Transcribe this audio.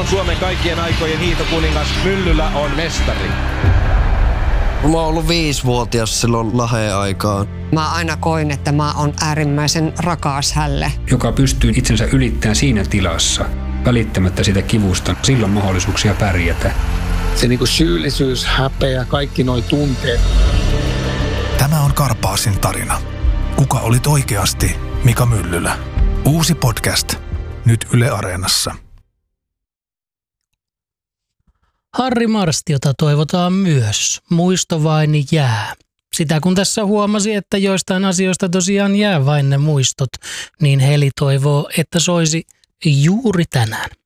on Suomen kaikkien aikojen hiihtokuningas, Myllylä on mestari. Mä oon ollut 5-vuotias silloin Laheen aikaan. Mä aina koin, että mä oon äärimmäisen rakas hälle. Joka pystyy itsensä ylittämään siinä tilassa, välittämättä sitä kivusta. Silloin mahdollisuuksia pärjätä. Se niinku syyllisyys, häpeä, kaikki noi tunteet. Tämä on Karpaasin tarina. Kuka olit oikeasti Mika Myllylä? Uusi podcast. Nyt Yle Areenassa. Harri Marstiota toivotaan myös. Muisto vain jää. Sitä kun tässä huomasi, että joistain asioista tosiaan jää vain ne muistot, niin Heli toivoo, että soisi juuri tänään.